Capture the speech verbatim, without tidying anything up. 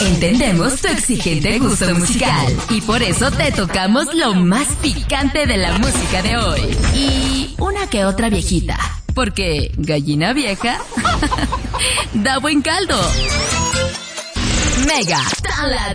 Entendemos tu exigente gusto musical y por eso te tocamos lo más picante de la música de hoy. Y una que otra viejita, porque gallina vieja da buen caldo. Mega, tan